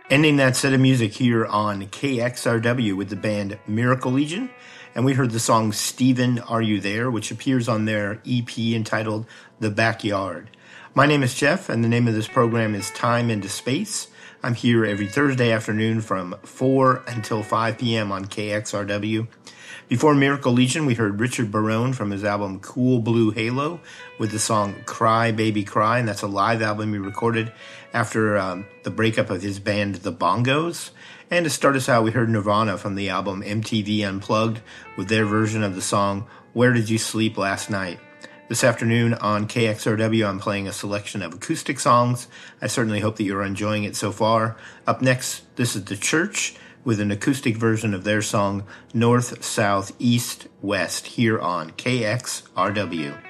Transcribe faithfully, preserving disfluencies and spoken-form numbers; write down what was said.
Ending that set of music here on K X R W with the band Miracle Legion, and we heard the song Stephen, Are You There?, which appears on their E P entitled The Backyard. My name is Jeff, and the name of this program is Time into Space. I'm here every Thursday afternoon from four until five p.m. on K X R W. Before Miracle Legion, we heard Richard Barone from his album Cool Blue Halo with the song Cry Baby Cry, and that's a live album he recorded after um, the breakup of his band The Bongos. And to start us out, we heard Nirvana from the album M T V Unplugged with their version of the song Where Did You Sleep Last Night? This afternoon on K X R W, I'm playing a selection of acoustic songs. I certainly hope that you're enjoying it so far. Up next, this is The Church with an acoustic version of their song North, South, East, West here on K X R W.